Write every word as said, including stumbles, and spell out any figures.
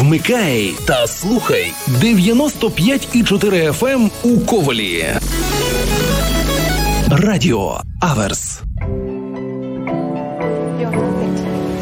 Вмикай та слухай дев'яносто п'ять і чотири еф ем у Ковелі. Радіо Аверс. You're